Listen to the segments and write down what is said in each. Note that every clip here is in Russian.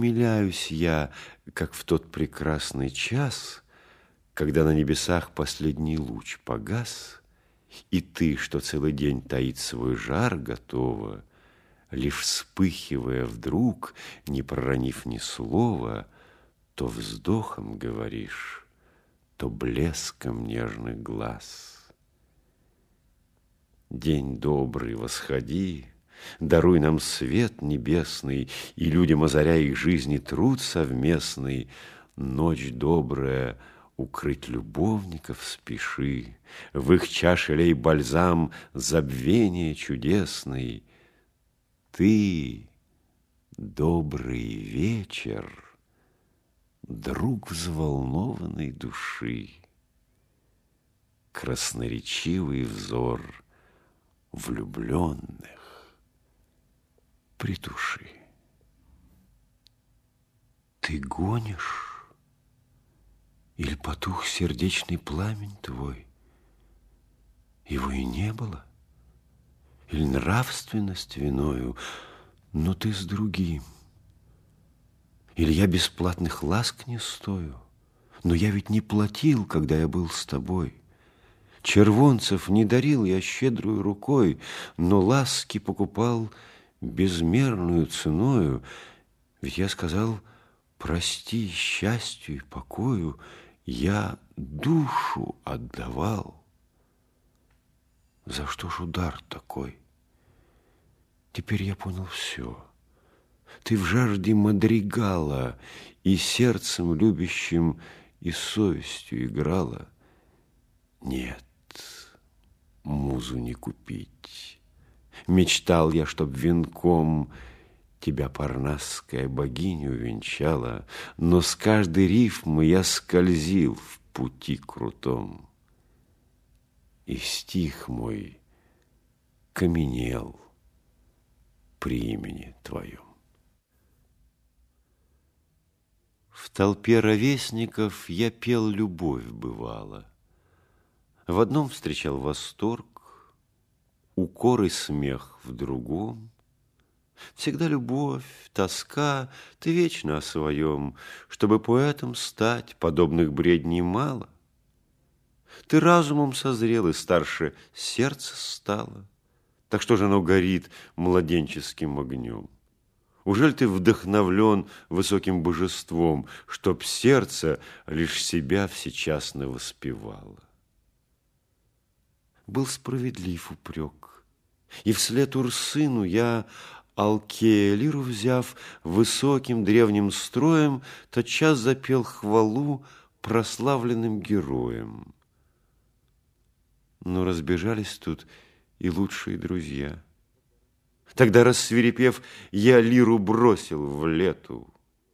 умиляюсь я, как в тот прекрасный час, когда на небесах последний луч погас, и ты, что целый день таит свой жар, готова, лишь вспыхивая вдруг, не проронив ни слова, то вздохом говоришь, то блеском нежных глаз. День добрый, восходи, даруй нам свет небесный, и людям, озаряя их жизни, труд совместный. Ночь добрая, укрыть любовников спеши, в их чаше лей бальзам забвения чудесный. Ты, добрый вечер, друг взволнованной души, красноречивый взор влюбленных притуши. Ты гонишь, или потух сердечный пламень твой? Его и не было, или нравственность виною, но ты с другим. Или я бесплатных ласк не стою, но я ведь не платил, когда я был с тобой. Червонцев не дарил я щедрую рукой, но ласки покупал безмерную ценою. Ведь я сказал: прости, счастью и покою я душу отдавал. За что ж удар такой? Теперь я понял все. Ты в жажде мадригала и сердцем любящим, и совестью играла. Нет, музу не купить. Мечтал я, чтоб венком тебя парнасская богиня увенчала, но с каждой рифмы я скользил в пути крутом, и стих мой каменел при имени твоем. В толпе ровесников я пел любовь, бывало. В одном встречал восторг, укор и смех в другом. Всегда любовь, тоска, ты вечно о своем. Чтобы поэтом стать, подобных бредней мало. Ты разумом созрел и старше сердце стало. Так что же оно горит младенческим огнем? Ужель ты вдохновлен высоким божеством, чтоб сердце лишь себя всечасно воспевало? Был справедлив упрек, и вслед Урсыну я, Алкея лиру взяв, высоким древним строем тотчас запел хвалу прославленным героям. Но разбежались тут и лучшие друзья. Тогда, рассвирепев, я лиру бросил в лету.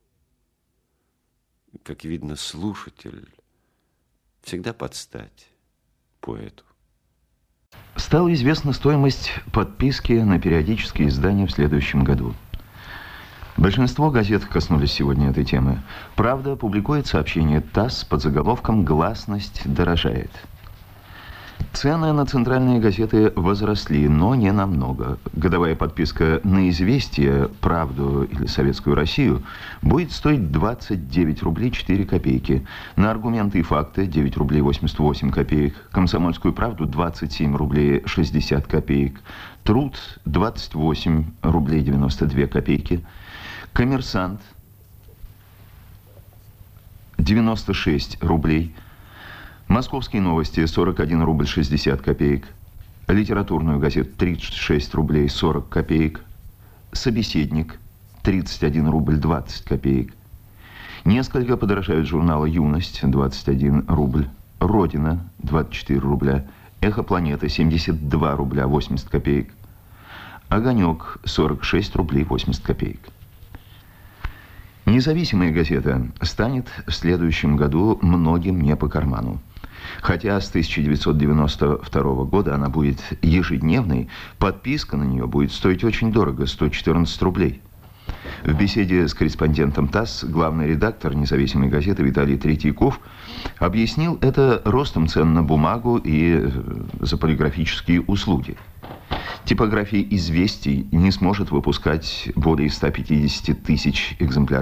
Как видно, слушатель всегда под стать поэту. Стала известна стоимость подписки на периодические издания в следующем году. Большинство газет коснулись сегодня этой темы. «Правда» публикует сообщение ТАСС под заголовком «Гласность дорожает». Цены на центральные газеты возросли, но не намного. Годовая подписка на «Известия», «Правду» или «Советскую Россию» будет стоить 29 рублей 4 копейки. На «Аргументы и факты» 9 рублей 88 копеек. «Комсомольскую правду» 27 рублей 60 копеек. «Труд» 28 рублей 92 копейки. «Коммерсант» 96 рублей. «Московские новости» 41 рубль 60 копеек. «Литературную газету» 36 рублей 40 копеек. «Собеседник» 31 рубль 20 копеек. Несколько подорожают журналы «Юность» 21 рубль. «Родина» 24 рубля. «Эхо планеты» 72 рубля 80 копеек. «Огонек» 46 рублей 80 копеек. Независимая газета станет в следующем году многим не по карману. Хотя с 1992 года она будет ежедневной, подписка на нее будет стоить очень дорого – 114 рублей. В беседе с корреспондентом ТАСС главный редактор независимой газеты Виталий Третьяков объяснил это ростом цен на бумагу и за полиграфические услуги. Типография «Известий» не сможет выпускать более 150 тысяч экземпляров